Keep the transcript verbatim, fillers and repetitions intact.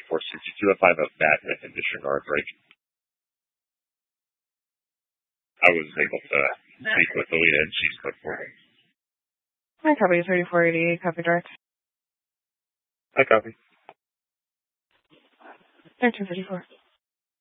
four sixty-two if I have a magnet and disregard break. I was able to speak with Alita and she's put for me. Hi, copy thirty-four eighty-eight, copy direct. Hi, copy. thirteen fifty-four.